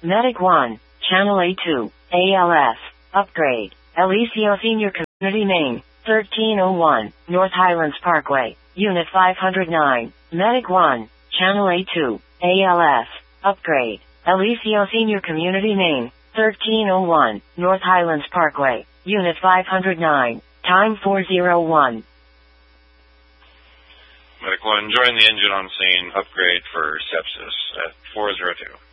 Medic 1, Channel A2, ALS, upgrade. Alicio Senior Community Name, 1301, North Highlands Parkway, Unit 509. Medic 1, Channel A2, ALS, upgrade. Alicio Senior Community Name, 1301, North Highlands Parkway, Unit 509, time 401. Medic 1, join the engine on scene, upgrade for sepsis at 402.